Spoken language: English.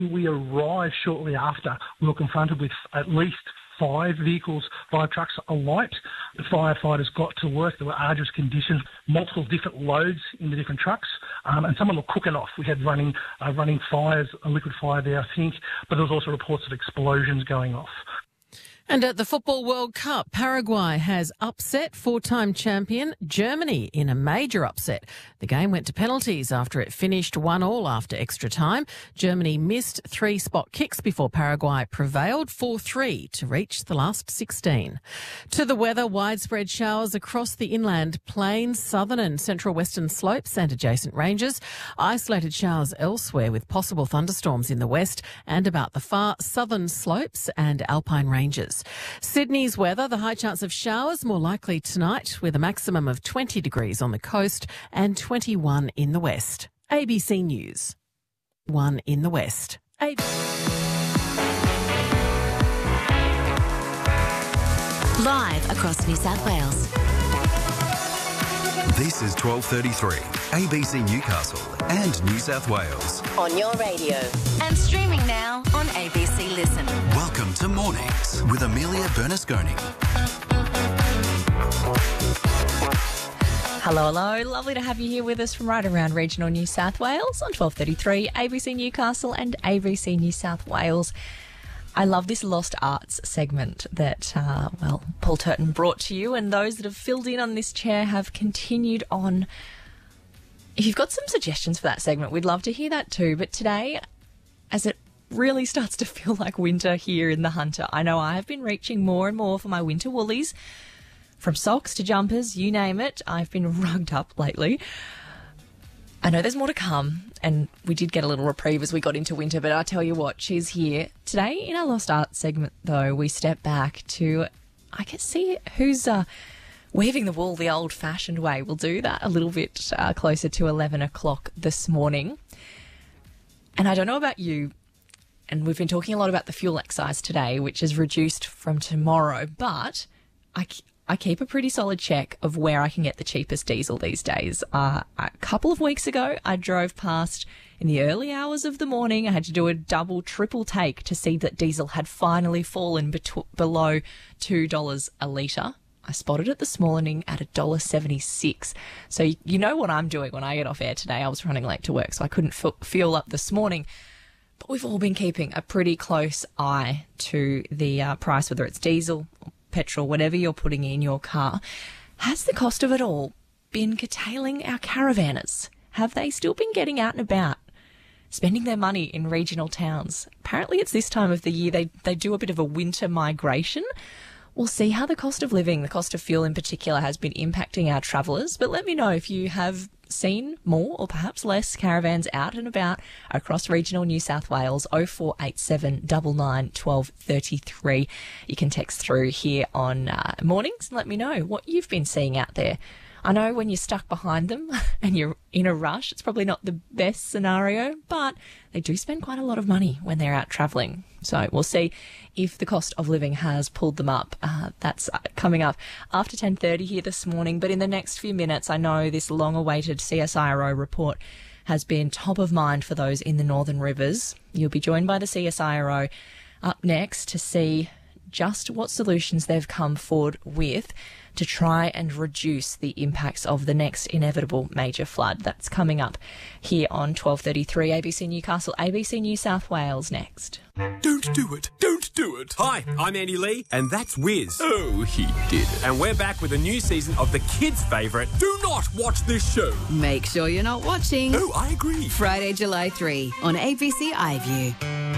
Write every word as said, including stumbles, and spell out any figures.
We arrived shortly after. We were confronted with at least five vehicles, five trucks alight. The firefighters got to work. There were arduous conditions, multiple different loads in the different trucks, um, and some of them were cooking off. We had running uh, running fires, a liquid fire there, I think, but there was also reports of explosions going off. And at the Football World Cup, Paraguay has upset four-time champion Germany in a major upset. The game went to penalties after it finished one all after extra time. Germany missed three spot kicks before Paraguay prevailed four three to reach the last sixteen. To the weather, widespread showers across the inland plains, southern and central western slopes and adjacent ranges. Isolated showers elsewhere with possible thunderstorms in the west and about the far southern slopes and alpine ranges. Sydney's weather, the high chance of showers more likely tonight with a maximum of twenty degrees on the coast and twenty-one in the west. A B C News. One in the west. A- Live across New South Wales. This is twelve thirty-three, A B C Newcastle and New South Wales. On your radio. And streaming now on A B C Listen. Welcome to Mornings with Amelia Bernasconi. Hello, hello. Lovely to have you here with us from right around regional New South Wales on twelve thirty-three, A B C Newcastle and A B C New South Wales. I love this Lost Arts segment that, uh, well, Paul Turton brought to you, and those that have filled in on this chair have continued on. If you've got some suggestions for that segment, we'd love to hear that too. But today, as it really starts to feel like winter here in the Hunter, I know I have been reaching more and more for my winter woolies. From socks to jumpers, you name it, I've been rugged up lately. I know there's more to come, and we did get a little reprieve as we got into winter, but I tell you what, she's here. Today, in our Lost Art segment, though, we step back to, I guess, see who's uh, weaving the wool the old-fashioned way. We'll do that a little bit uh, closer to eleven o'clock this morning. And I don't know about you, and we've been talking a lot about the fuel excise today, which is reduced from tomorrow, but I... I keep a pretty solid check of where I can get the cheapest diesel these days. Uh, a couple of weeks ago, I drove past in the early hours of the morning. I had to do a double, triple take to see that diesel had finally fallen bet- below two dollars a litre. I spotted it this morning at one dollar seventy-six. So you know what I'm doing when I get off air today. I was running late to work, so I couldn't f- fuel up this morning. But we've all been keeping a pretty close eye to the uh, price, whether it's diesel, petrol, whatever you're putting in your car. Has the cost of it all been curtailing our caravanners? Have they still been getting out and about, spending their money in regional towns? Apparently it's this time of the year they, they do a bit of a winter migration. We'll see how the cost of living, the cost of fuel in particular, has been impacting our travellers. But let me know if you have seen more or perhaps less caravans out and about across regional New South Wales. oh four eight seven, nine nine, one two three three. You can text through here on uh, mornings and let me know what you've been seeing out there. I know when you're stuck behind them and you're in a rush, it's probably not the best scenario, but they do spend quite a lot of money when they're out travelling. So we'll see if the cost of living has pulled them up. Uh, that's coming up after ten thirty here this morning. But in the next few minutes, I know this long-awaited C S I R O report has been top of mind for those in the Northern Rivers. You'll be joined by the C S I R O up next to see just what solutions they've come forward with to try and reduce the impacts of the next inevitable major flood. That's coming up here on twelve thirty-three A B C Newcastle, A B C New South Wales next. Don't do it. Don't do it. Hi, I'm Andy Lee, and that's Wiz. Oh, he did it. And we're back with a new season of the kids' favourite, Do Not Watch This Show. Make sure you're not watching. Oh, I agree. Friday, July third on A B C iView.